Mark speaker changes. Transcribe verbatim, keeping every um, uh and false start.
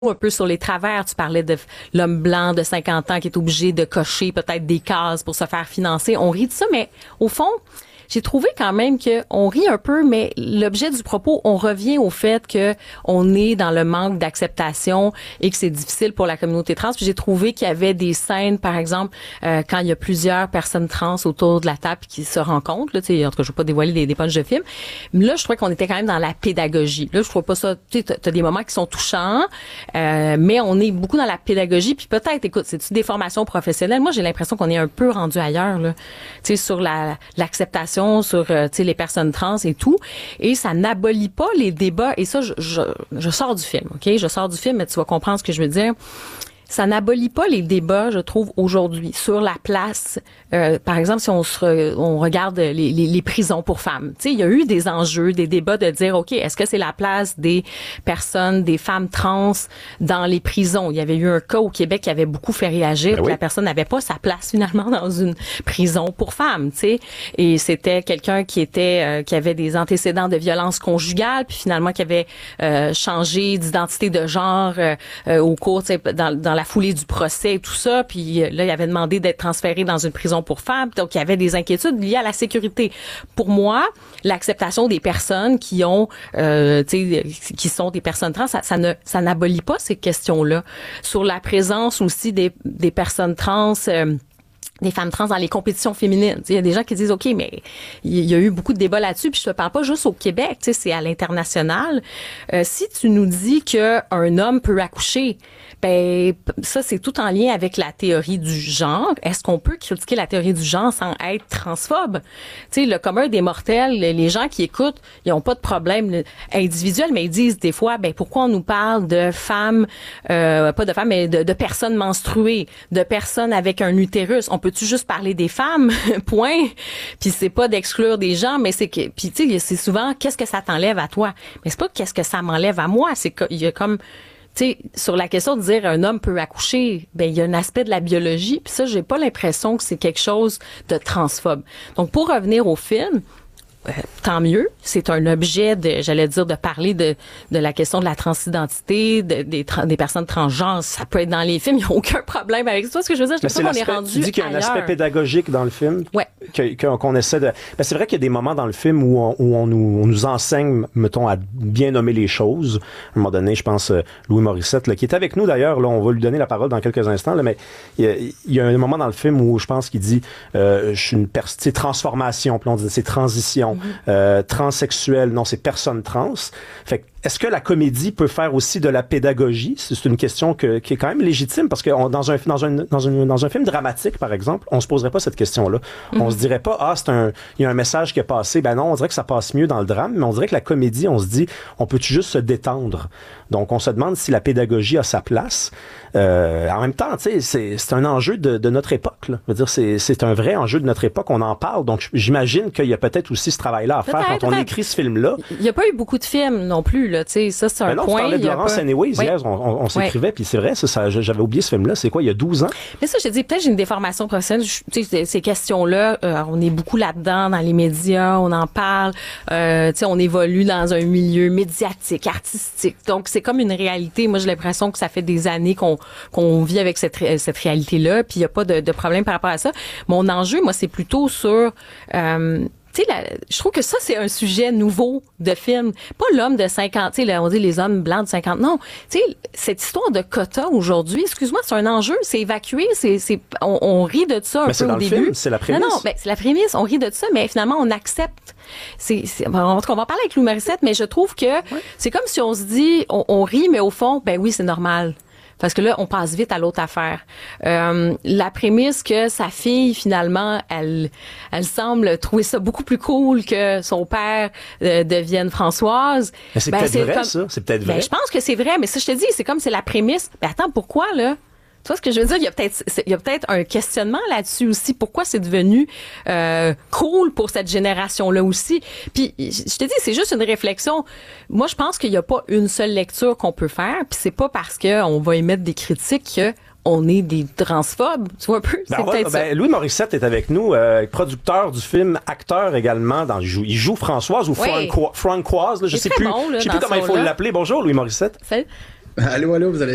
Speaker 1: un peu sur les travers. Tu parlais de l'homme blanc de cinquante ans qui est obligé de cocher peut-être des cases pour se faire financer. On rit de ça, mais au fond, j'ai trouvé quand même que on rit un peu, mais l'objet du propos, on revient au fait que on est dans le manque d'acceptation et que c'est difficile pour la communauté trans. Puis j'ai trouvé qu'il y avait des scènes, par exemple, euh, quand il y a plusieurs personnes trans autour de la table qui se rencontrent. Là, tu sais, en tout cas, je veux pas dévoiler des, des punchs de film. Mais là, je trouvais qu'on était quand même dans la pédagogie. Là, je trouve pas ça. Tu sais, t'as, t'as des moments qui sont touchants, euh, mais on est beaucoup dans la pédagogie. Puis peut-être, écoute, c'est-tu des formations professionnelles? Moi, j'ai l'impression qu'on est un peu rendu ailleurs, là. Tu sais, sur la l'acceptation, sur euh, tu sais les personnes trans et tout, et ça n'abolit pas les débats. Et ça, je, je, je sors du film, ok, je sors du film, mais tu vas comprendre ce que je veux dire. Ça n'abolit pas les débats, je trouve, aujourd'hui, sur la place. Euh, par exemple, si on se re, on regarde les, les, les prisons pour femmes, tu sais, il y a eu des enjeux, des débats de dire, ok, est-ce que c'est la place des personnes, des femmes trans dans les prisons? Il y avait eu un cas au Québec qui avait beaucoup fait réagir, ben oui. Que la personne n'avait pas sa place finalement dans une prison pour femmes, tu sais, et c'était quelqu'un qui était, euh, qui avait des antécédents de violence conjugale, puis finalement qui avait euh, changé d'identité de genre euh, euh, au cours, tu sais, dans, dans la la foulée du procès et tout ça, puis là, il avait demandé d'être transféré dans une prison pour femmes, donc il y avait des inquiétudes liées à la sécurité. Pour moi, l'acceptation des personnes qui ont, euh, tu sais, qui sont des personnes trans, ça, ça ne, ça n'abolit pas ces questions-là. Sur la présence aussi des, des personnes trans, euh, des femmes trans dans les compétitions féminines. Il y a des gens qui disent, OK, mais il y a eu beaucoup de débats là-dessus, puis je te parle pas juste au Québec, c'est à l'international. Euh, si tu nous dis qu'un homme peut accoucher, ben ça, c'est tout en lien avec la théorie du genre. Est-ce qu'on peut critiquer la théorie du genre sans être transphobe? Tu sais, le commun des mortels, les gens qui écoutent, ils n'ont pas de problème individuel, mais ils disent des fois, ben pourquoi on nous parle de femmes, euh, pas de femmes, mais de, de personnes menstruées, de personnes avec un utérus? On peut tu juste parler des femmes, point. Puis c'est pas d'exclure des gens, mais c'est que, puis tu sais, c'est souvent qu'est-ce que ça t'enlève à toi. Mais c'est pas qu'est-ce que ça m'enlève à moi. C'est qu'il y a comme, tu sais, sur la question de dire un homme peut accoucher, ben il y a un aspect de la biologie. Puis ça, j'ai pas l'impression que c'est quelque chose de transphobe. Donc pour revenir au film. Euh, tant mieux. C'est un objet de, j'allais dire, de parler de de la question de la transidentité, de, des, tra- des personnes transgenres. Ça peut être dans les films. Il n'y a aucun problème avec ça. Ce que je veux dire, je pense qu'on est rendu.
Speaker 2: Tu dis qu'il y a un
Speaker 1: ailleurs.
Speaker 2: aspect pédagogique dans le film.
Speaker 1: Ouais.
Speaker 2: Que, que, qu'on essaie de. Ben c'est vrai qu'il y a des moments dans le film où on, où on nous, on nous enseigne, mettons, à bien nommer les choses. À un moment donné, je pense euh, Louis Morissette, là, qui est avec nous d'ailleurs. Là, on va lui donner la parole dans quelques instants. Là, mais il y, a, il y a un moment dans le film où je pense qu'il dit, euh, je suis une pers- c'est transformation. Puis on dit c'est transition. Mm-hmm. Euh, transsexuel, non, c'est personne trans. Fait que est-ce que la comédie peut faire aussi de la pédagogie? C'est une question que, qui est quand même légitime parce que on, dans, un, dans, un, dans, un, dans un film dramatique, par exemple, on se poserait pas cette question-là. Mm-hmm. On se dirait pas, ah, c'est un, il y a un message qui est passé. Ben non, on dirait que ça passe mieux dans le drame, mais on dirait que la comédie, on se dit, on peut-tu juste se détendre? Donc, on se demande si la pédagogie a sa place. Euh, en même temps, tu sais, c'est, c'est un enjeu de, de notre époque, là. Je veux dire, c'est, c'est un vrai enjeu de notre époque. On en parle. Donc, j'imagine qu'il y a peut-être aussi ce travail-là à faire quand on écrit ce film-là.
Speaker 1: Il n'y a pas eu beaucoup de films non plus, là. Tu sais, ça, c'est un
Speaker 2: ben non,
Speaker 1: point.
Speaker 2: Tu parlais de Laurence
Speaker 1: pas...
Speaker 2: Anyways,
Speaker 1: oui.
Speaker 2: hier, on, on, on s'écrivait,
Speaker 1: oui.
Speaker 2: Puis c'est vrai, ça, ça, j'avais oublié ce film-là. C'est quoi, il y a douze ans?
Speaker 1: Mais ça, je te dis, peut-être j'ai une déformation professionnelle. Tu sais, ces questions-là, euh, on est beaucoup là-dedans, dans les médias, on en parle. Euh, tu sais, on évolue dans un milieu médiatique, artistique. Donc, c'est comme une réalité. Moi, j'ai l'impression que ça fait des années qu'on, qu'on vit avec cette, cette réalité-là, puis il n'y a pas de, de problème par rapport à ça. Mon enjeu, moi, c'est plutôt sur... Euh, tu sais, je trouve que ça, c'est un sujet nouveau de film. Pas l'homme de cinquante, tu sais, on dit les hommes blancs de cinquante. Non, tu sais, cette histoire de quota aujourd'hui, excuse-moi, c'est un enjeu, c'est évacué, c'est, c'est, on, on rit de ça un
Speaker 2: mais
Speaker 1: peu au début.
Speaker 2: Film, c'est la prémisse.
Speaker 1: Non, non, ben, c'est la prémisse, on rit de ça, mais finalement, on accepte. C'est, c'est, en tout cas, on va parler avec Louis Morissette, mais je trouve que ouais. C'est comme si on se dit, on, on rit, mais au fond, ben oui, c'est normal. Parce que là, on passe vite à l'autre affaire. Euh, la prémisse que sa fille, finalement, elle, elle semble trouver ça beaucoup plus cool que son père euh, devienne Françoise.
Speaker 2: Mais c'est
Speaker 1: ben,
Speaker 2: peut-être
Speaker 1: c'est
Speaker 2: vrai,
Speaker 1: comme,
Speaker 2: ça. C'est peut-être vrai.
Speaker 1: Ben, je pense que c'est vrai, mais ça, je te dis, c'est comme c'est la prémisse. Ben attends, pourquoi, là? Tu vois ce que je veux dire? Il y a peut-être, il y a peut-être un questionnement là-dessus aussi. Pourquoi c'est devenu euh, cool pour cette génération-là aussi? Puis, je te dis, c'est juste une réflexion. Moi, je pense qu'il n'y a pas une seule lecture qu'on peut faire. Puis c'est pas parce qu'on va émettre des critiques que on est des transphobes, tu vois un peu,
Speaker 2: ben,
Speaker 1: c'est
Speaker 2: va,
Speaker 1: peut-être
Speaker 2: ben,
Speaker 1: ça.
Speaker 2: Louis Morissette est avec nous, euh, producteur du film, acteur également. Dans, il, joue, il joue Françoise ou oui. Franco, Francoise, là, je sais plus, bon, là, je sais plus comment il faut là. l'appeler. Bonjour Louis Morissette.
Speaker 1: Salut.
Speaker 3: Allô, allô, vous allez